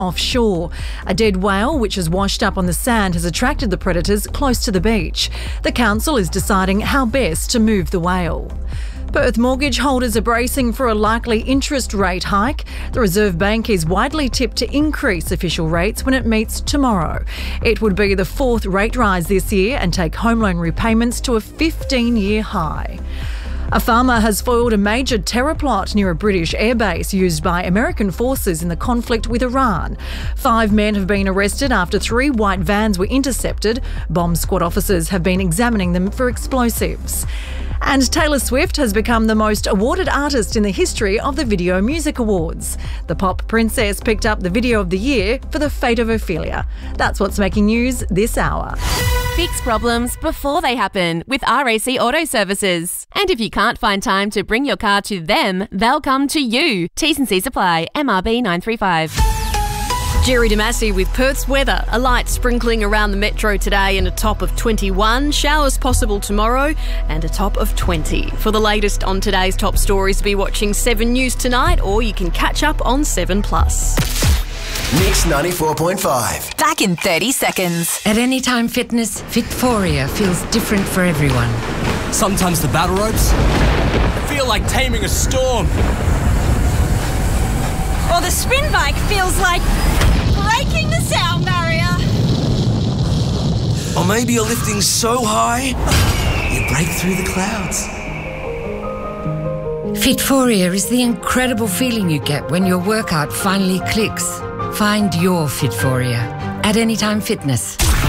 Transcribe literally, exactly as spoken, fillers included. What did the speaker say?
offshore. A dead whale, which has washed up on the sand, has attracted the predators close to the beach. The council is deciding how best to move the whale. Perth mortgage holders are bracing for a likely interest rate hike. The Reserve Bank is widely tipped to increase official rates when it meets tomorrow. It would be the fourth rate rise this year and take home loan repayments to a fifteen-year high. A farmer has foiled a major terror plot near a British airbase used by American forces in the conflict with Iran. Five men have been arrested after three white vans were intercepted. Bomb squad officers have been examining them for explosives. And Taylor Swift has become the most awarded artist in the history of the Video Music Awards. The pop princess picked up the Video of the Year for The Fate of Ophelia. That's what's making news this hour. Fix problems before they happen with R A C Auto Services. And if you can't find time to bring your car to them, they'll come to you. T's and C's apply. M R B nine three five. Jerry Damasi with Perth's weather. A light sprinkling around the metro today and a top of twenty-one. Showers possible tomorrow and a top of twenty. For the latest on today's top stories, be watching seven News tonight, or you can catch up on seven plus. Mix ninety-four point five. Back in thirty seconds. At Anytime Fitness, Fitforia feels different for everyone. Sometimes the battle ropes feel like taming a storm. Or the spin bike feels like breaking the sound barrier. Or maybe you're lifting so high, you break through the clouds. Fitforia is the incredible feeling you get when your workout finally clicks. Find your Fitforia at Anytime Fitness.